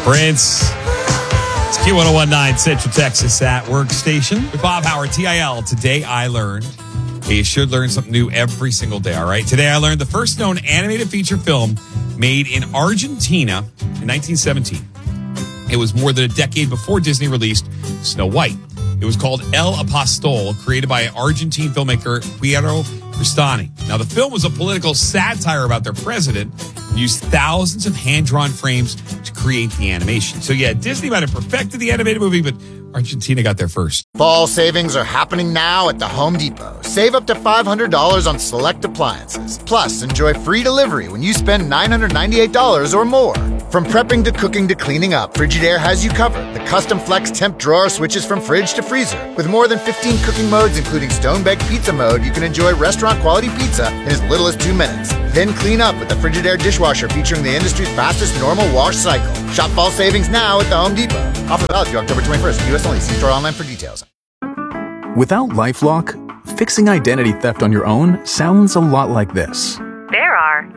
Prince. It's Q1019 Central Texas at Workstation with Bob Howard, TIL. Today I learned. You should learn something new every single day, all right? Today I learned the first known animated feature film made in Argentina in 1917. It was more than a decade before Disney released Snow White. It was called El Apostol, created by Argentine filmmaker Piero Cristani. Now, the film was a political satire about their president and used thousands of hand-drawn frames to create the animation. So, yeah, Disney might have perfected the animated movie, but Argentina got there first. Fall savings are happening now at the Home Depot. Save up to $500 on select appliances. Plus, enjoy free delivery when you spend $998 or more. From prepping to cooking to cleaning up, Frigidaire has you covered. The custom flex temp drawer switches from fridge to freezer. With more than 15 cooking modes, including stone-baked pizza mode, you can enjoy restaurant-quality pizza in as little as 2 minutes. Then clean up with the Frigidaire dishwasher featuring the industry's fastest normal wash cycle. Shop fall savings now at the Home Depot. Offer valid through October 21st. U.S. only. See store online for details. Without LifeLock, fixing identity theft on your own sounds a lot like this. There are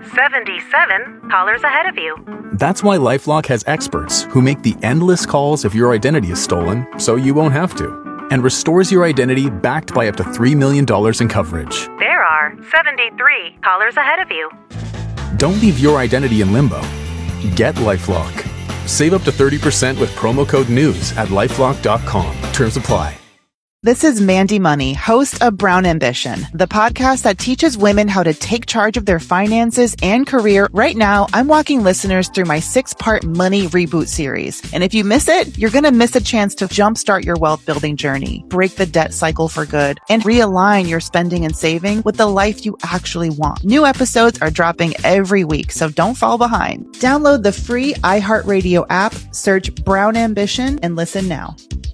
77 callers ahead of you. That's why LifeLock has experts who make the endless calls if your identity is stolen, so you won't have to, and restores your identity backed by up to $3 million in coverage. There are 73 callers ahead of you. Don't leave your identity in limbo. Get LifeLock. Save up to 30% with promo code NEWS at LifeLock.com. Terms apply. This is Mandy Money, host of Brown Ambition, the podcast that teaches women how to take charge of their finances and career. Right now, I'm walking listeners through my 6-part money reboot series. And if you miss it, you're going to miss a chance to jumpstart your wealth building journey, break the debt cycle for good, and realign your spending and saving with the life you actually want. New episodes are dropping every week, so don't fall behind. Download the free iHeartRadio app, search Brown Ambition, and listen now.